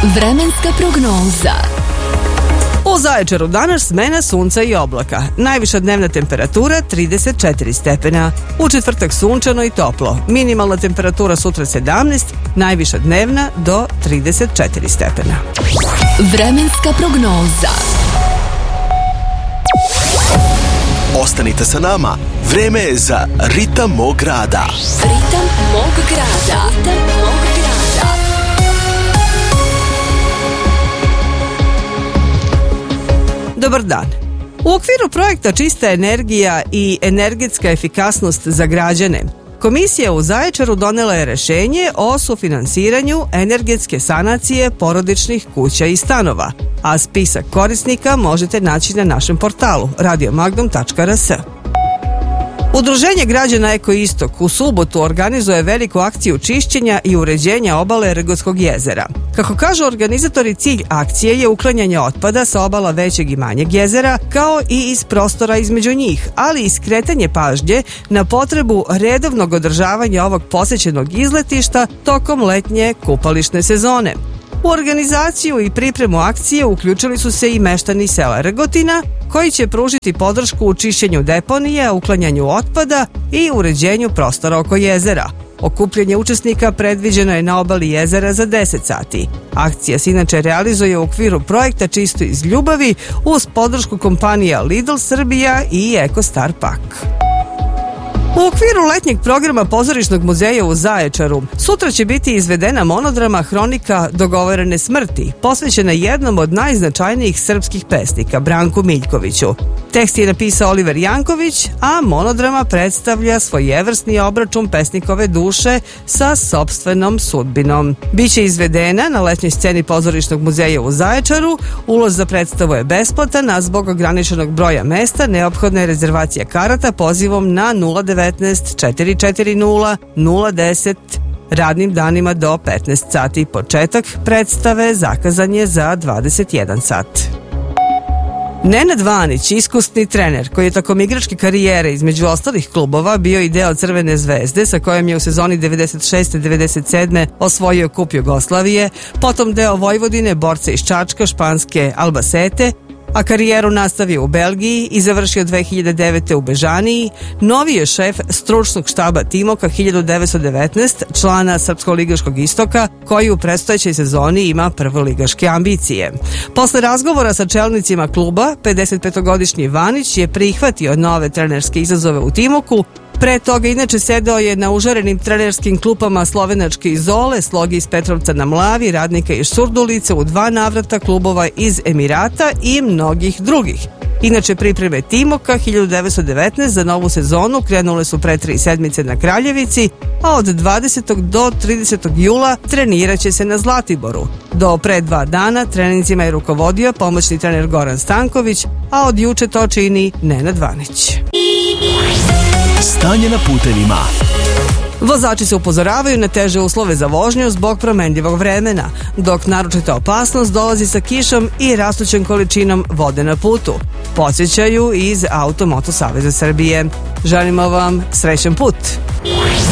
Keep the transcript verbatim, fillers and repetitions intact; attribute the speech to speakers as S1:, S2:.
S1: Vremenska prognoza.
S2: U Zaječaru danas smena sunca i oblaka. Najviša dnevna temperatura trideset četiri stepena. U četvrtak sunčano i toplo. Minimalna temperatura sutra sedamnaest, najviša dnevna do trideset četiri stepena.
S1: Vremenska prognoza.
S3: Ostanite sa nama. Vreme je za Ritam mog grada.
S1: Ritam mog grada. Ritam mog grada.
S2: Dobar dan. U okviru projekta Čista energija i energetska efikasnost za građane, Komisija u Zaječaru donela je rešenje o sufinansiranju energetske sanacije porodičnih kuća i stanova, a spisak korisnika možete naći na našem portalu radio magnum tačka r s. Udruženje građana Eko Istok u subotu organizuje veliku akciju čišćenja i uređenja obale Rgotskog jezera. Kako kažu organizatori, cilj akcije je uklanjanje otpada sa obala većeg i manjeg jezera, kao i iz prostora između njih, ali i skretanje pažnje na potrebu redovnog održavanja ovog posećenog izletišta tokom letnje kupališne sezone. U organizaciju i pripremu akcije uključili su se i meštani sela Rgotina, koji će pružiti podršku u čišćenju deponije, uklanjanju otpada i uređenju prostora oko jezera. Okupljanje učesnika predviđeno je na obali jezera za deset sati. Akcija se inače realizuje u okviru projekta Čisto iz ljubavi uz podršku kompanija Lidl Srbija i Eko Star Pak. U okviru letnjeg programa Pozorišnog muzeja u Zaječaru sutra će biti izvedena monodrama Hronika dogovorene smrti, posvećena jednom od najznačajnijih srpskih pesnika, Branku Miljkoviću. Tekst je napisao Oliver Janković, a monodrama predstavlja svojevrsni obračun pesnikove duše sa sopstvenom sudbinom. Biće izvedena na letnjoj sceni Pozorišnog muzeja u Zaječaru. Ulaz za predstavu je besplatan, a zbog ograničenog broja mesta neophodna je rezervacija karata pozivom na nula devetnaest četiri četiri nula nula deset radnim danima do petnaest sati. Početak predstave zakazan je za dvadeset jedan sat. Nenad Vanić, iskusni trener koji je tokom igračke karijere između ostalih klubova bio i deo Crvene zvezde sa kojom je u sezoni devedeset šeste devedeset sedme osvojio kup Jugoslavije, potom deo Vojvodine, borca iz Čačka, španske Albacete, a karijeru nastavio u Belgiji i završio dve hiljade devete. u Bežaniji. Novi je šef stručnog štaba Timoka hiljadu devetsto devetnaest, člana Srpsko-ligaškog Istoka, koji u predstojećoj sezoni ima prvoligaške ambicije. Posle razgovora sa čelnicima kluba, pedesetpetogodišnji Vanić je prihvatio nove trenerske izazove u Timoku. Pre toga inače sedeo je na užarenim trenerskim klupama slovenačke Izole, Slogi iz Petrovca na Mlavi, Radnika iz Surdulice, u dva navrata klubova iz Emirata i mnogih drugih. Inače, pripreme Timoka hiljadu devetsto devetnaest za novu sezonu krenule su pre tri sedmice na Kraljevici, a od dvadesetog do tridesetog jula treniraće se na Zlatiboru. Do pre dva dana treninzima je rukovodio pomoćni trener Goran Stanković, a od juče to čini Nenad Vanić.
S3: Stanje na putevima.
S2: Vozači se upozoravaju na teže uslove za vožnju zbog promenljivog vremena, dok naročita opasnost dolazi sa kišom i rastućom količinom vode na putu. Podsjećaju iz Auto Moto Saveza Srbije. Želimo vam srećan put!